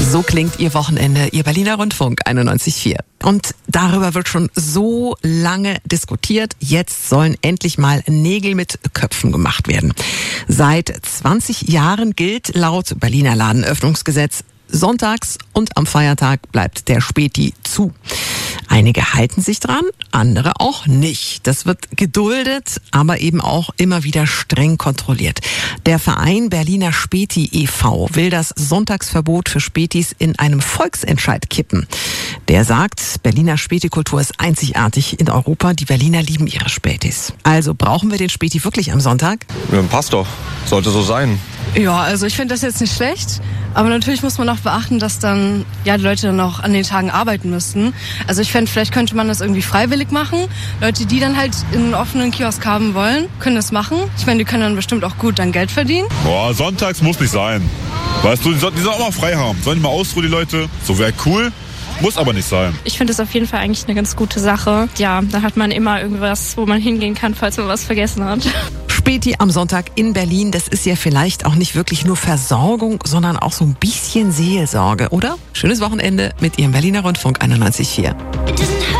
So klingt Ihr Wochenende, Ihr Berliner Rundfunk 91.4. Und darüber wird schon so lange diskutiert. Jetzt sollen endlich mal Nägel mit Köpfen gemacht werden. Seit 20 Jahren gilt laut Berliner Ladenöffnungsgesetz, sonntags und am Feiertag bleibt der Späti zu. Einige halten sich dran, andere auch nicht. Das wird geduldet, aber eben auch immer wieder streng kontrolliert. Der Verein Berliner Späti e.V. will das Sonntagsverbot für Spätis in einem Volksentscheid kippen. Der sagt, Berliner Spätikultur ist einzigartig in Europa. Die Berliner lieben ihre Spätis. Also brauchen wir den Späti wirklich am Sonntag? Ja, passt doch. Sollte so sein. Ja, also ich finde das jetzt nicht schlecht, aber natürlich muss man auch beachten, dass dann die Leute dann auch an den Tagen arbeiten müssten. Also ich fände, vielleicht könnte man das irgendwie freiwillig machen. Leute, die dann halt in einen offenen Kiosk haben wollen, können das machen. Ich meine, die können dann bestimmt auch gut dann Geld verdienen. Boah, sonntags muss nicht sein. Weißt du, die sollen auch mal frei haben. Sollen die mal ausruhen, die Leute? So wäre cool. Muss aber nicht sein. Ich finde es auf jeden Fall eigentlich eine ganz gute Sache. Ja, da hat man immer irgendwas, wo man hingehen kann, falls man was vergessen hat. Späti am Sonntag in Berlin, das ist ja vielleicht auch nicht wirklich nur Versorgung, sondern auch so ein bisschen Seelsorge, oder? Schönes Wochenende mit Ihrem Berliner Rundfunk 91.4.